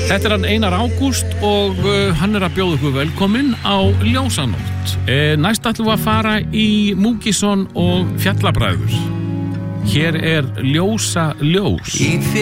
Þetta hann Einar Ágúst og hann að bjóða ykkur velkomin á Ljósanótt. Næst ætlum við að fara í Múkisson og Fjallabræður. Hér Ljósa ljós.